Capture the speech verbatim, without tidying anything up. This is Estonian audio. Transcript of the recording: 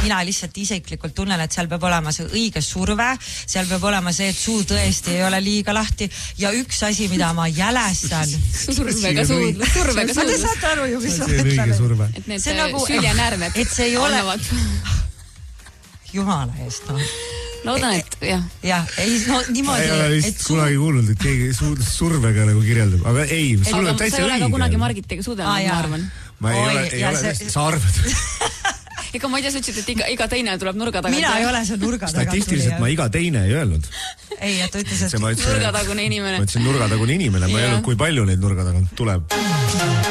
mina lihtsalt isiklikult tunnen, et seal peab olema see õige surve, seal peab olema see, et suu tõesti ei ole liiga lahti ja üks asi, mida ma jälestan survega suudlus, survega suudlus. Te saate aru ju, mis ma ütlen. Et need süljenärved et see ei ole jumala eest, no. Loodan, et jah. Jah, ei, no niimoodi. Ei ole lihtsalt kunagi kuulnud, et keegi survega nagu kirjeldab, aga ei, sul on täitsa õige. Sa ei ole ka kunagi Margitiga suudelnud, ma arvan. Ma ei ole, ei ole, sa arvad. Ega ma ei tea, sa ütlesid, et iga, iga teine tuleb nurga tagant. Mina ei ole see nurga tagant. Statistiliselt ma iga teine ei öelnud. Ei, et ta ütles, et nurgatagune inimene. Ma ütlesin nurgatagune inimene, ma ei öelnud, kui palju neid nurga tagant tuleb.